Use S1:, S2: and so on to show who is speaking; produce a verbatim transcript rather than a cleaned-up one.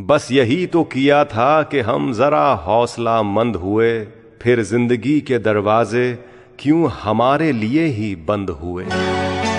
S1: बस यही तो किया था कि हम जरा हौसला मंद हुए, फिर जिंदगी के दरवाजे क्यों हमारे लिए ही बंद हुए।